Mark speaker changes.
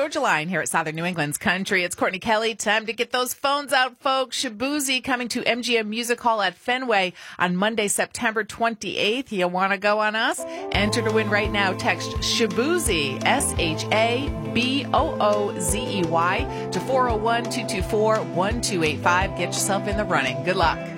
Speaker 1: Georgia Line here at Southern New England's Country. It's Courtney Kelly. Time to get those phones out, folks. Shaboozey coming to MGM Music Hall at Fenway on Monday, September 28th. You want to go on us? Enter to win right now. Text Shaboozey, SHABOOZEY, to 401-224-1285. Get yourself in the running. Good luck.